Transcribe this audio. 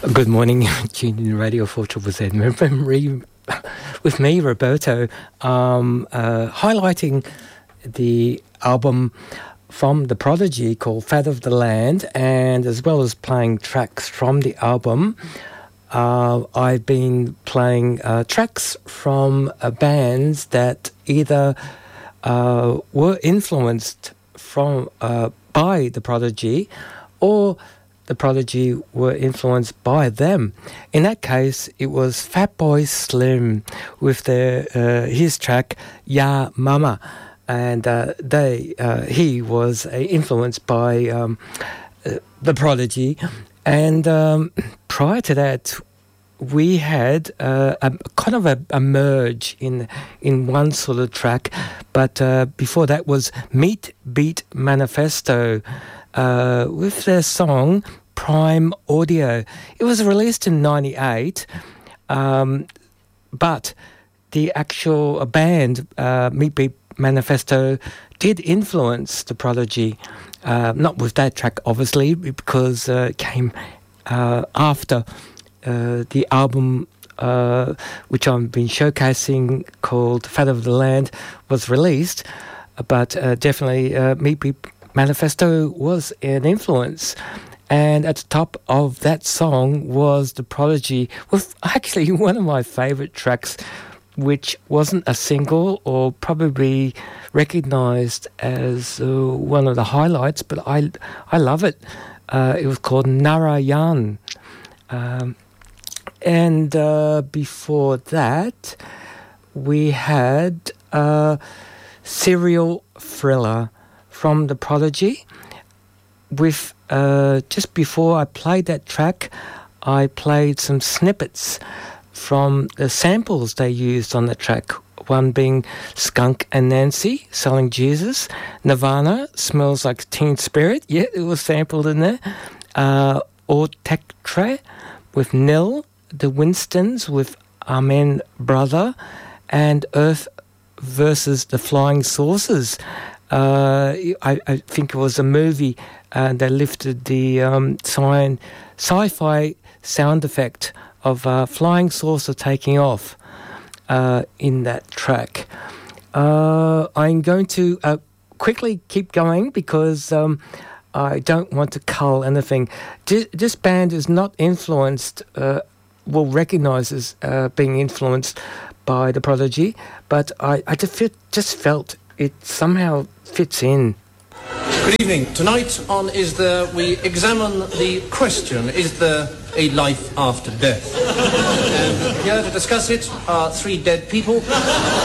Good morning, tuning in Radio 4ZZZ. Memory with me, Roberto, highlighting the album from The Prodigy called Fat of the Land, and as well as playing tracks from the album, I've been playing tracks from bands that either were influenced from by The Prodigy, or The Prodigy were influenced by them. In that case, it was Fatboy Slim with his track Ya Mama, and he was influenced by The Prodigy. And prior to that, we had a kind of a merge in one sort of track, but before that was Meat Beat Manifesto with their song Prime Audio. It was released in 98, but the actual band Meat Beat Manifesto did influence The Prodigy, not with that track obviously, because it came after the album which I've been showcasing called Fat of the Land was released, but definitely Meat Beat Manifesto was an influence. And at the top of that song was The Prodigy with actually one of my favourite tracks, which wasn't a single or probably recognised as one of the highlights, but I love it. It was called Narayan. And before that, we had Serial Thriller from The Prodigy. With just before I played that track, I played some snippets from the samples they used on the track. One being Skunk and Nancy, Selling Jesus. Nirvana, Smells Like Teen Spirit. Yeah, it was sampled in there. Orchestra with Nil. The Winstons with Amen Brother. And Earth versus the Flying Saucers. I think it was a movie. They lifted the sci-fi sound effect of flying saucer taking off in that track. I'm going to quickly keep going because I don't want to cull anything. This band is not influenced, recognised as being influenced by The Prodigy, but I just felt it somehow fits in. Good evening. Tonight on Is There, we examine the question, is there a life after death? And here to discuss it are three dead people.